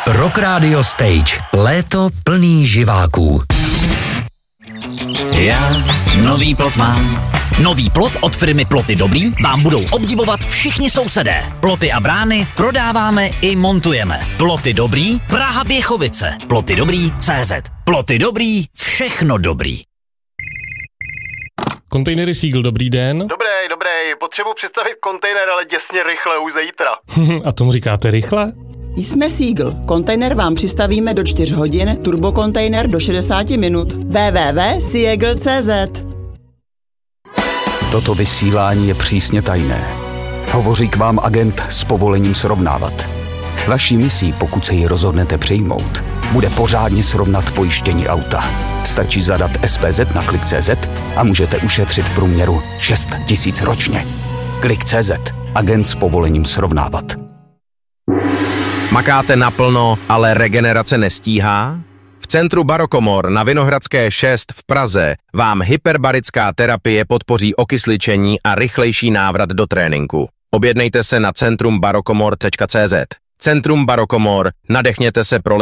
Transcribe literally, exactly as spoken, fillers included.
Rock Radio Stage. Léto plný živáků. Já nový plot mám. Nový plot od firmy Ploty Dobrý vám budou obdivovat všichni sousedé. Ploty a brány prodáváme i montujeme. Ploty Dobrý, Praha Běchovice. Ploty Dobrý tečka cé zet. Ploty Dobrý, všechno dobrý. Kontejnery Seagull, dobrý den. Dobrý, dobrý, potřebuji představit kontejner, ale děsně rychle, už zítra. A tomu říkáte rychle? Jsme Seagull. Kontejner vám přistavíme do čtyř hodin, turbokontejner do šedesát minut. w w w tečka seagull tečka cé zet. Toto vysílání je přísně tajné. Hovoří k vám agent s povolením srovnávat. Vaší misí, pokud se ji rozhodnete přijmout, bude pořádně srovnat pojištění auta. Stačí zadat es pé zet na klik tečka cé zet a můžete ušetřit v průměru šest tisíc ročně. klik tečka cé zet. Agent s povolením srovnávat. Makáte naplno, ale regenerace nestíhá? V centru Barokomor na Vinohradské šest v Praze vám hyperbarická terapie podpoří okysličení a rychlejší návrat do tréninku. Objednejte se na centrum barokomor tečka cé zet. Centrum Barokomor, nadechněte se pro